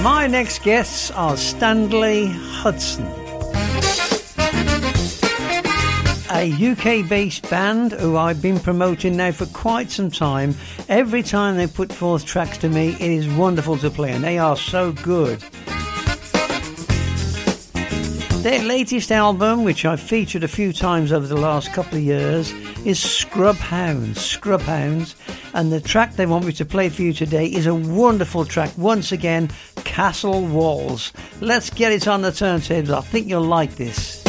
My next guests are Stanley Hudson, a UK-based band who I've been promoting now for quite some time. Every time they put forth tracks to me, it is wonderful to play, and they are so good. Their latest album, which I've featured a few times over the last couple of years, is Scrub Hounds, and the track they want me to play for you today is a wonderful track. Once again, Castle Walls. Let's get it on the turntables. I think you'll like this.